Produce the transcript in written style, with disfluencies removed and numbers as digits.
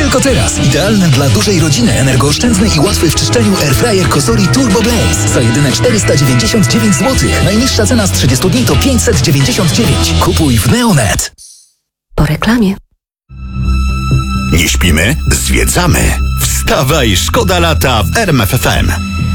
Tylko teraz. Idealny dla dużej rodziny, energooszczędny i łatwy w czyszczeniu airfryer Cosori Turbo Blaze. Za jedyne 499 zł. Najniższa cena z 30 dni to 599. Kupuj w Neonet. Po reklamie. Nie śpimy? Zwiedzamy. Wstawaj, szkoda lata w RMF FM.